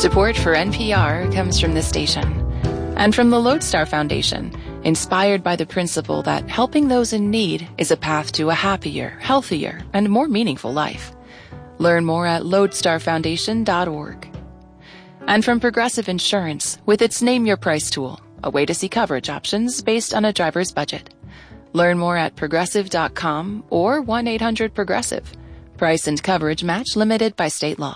Support for NPR comes from this station and from the Lodestar Foundation, inspired by the principle that helping those in need is a path to a happier, healthier, and more meaningful life. Learn more at lodestarfoundation.org. And from Progressive Insurance with its Name Your Price tool, a way to see coverage options based on a driver's budget. Learn more at progressive.com or 1-800-PROGRESSIVE. Price and coverage match limited by state law.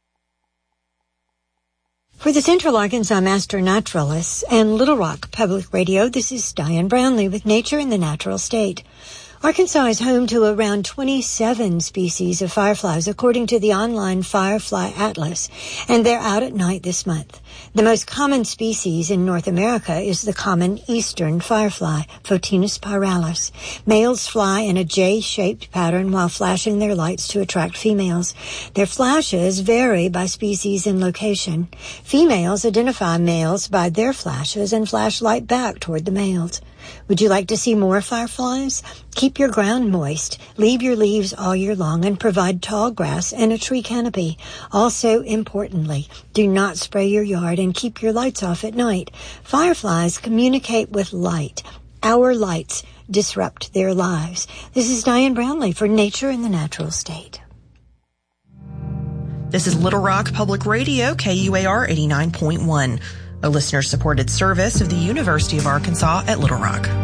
For the Central Arkansas Master Naturalists and Little Rock Public Radio, this is Diane Brownlee with Nature in the Natural State. Arkansas is home to around 27 species of fireflies, according to the online Firefly Atlas, and they're out at night this month. The most common species in North America is the common eastern firefly, Photinus pyralis. Males fly in a J-shaped pattern while flashing their lights to attract females. Their flashes vary by species and location. Females identify males by their flashes and flash light back toward the males. Would you like to see more fireflies? Keep your ground moist, leave your leaves all year long, and provide tall grass and a tree canopy. Also, importantly, do not spray your yard and keep your lights off at night. Fireflies communicate with light. Our lights disrupt their lives. This is Diane Brownlee for Nature in the Natural State. This is Little Rock Public Radio, KUAR 89.1. A listener-supported service of the University of Arkansas at Little Rock.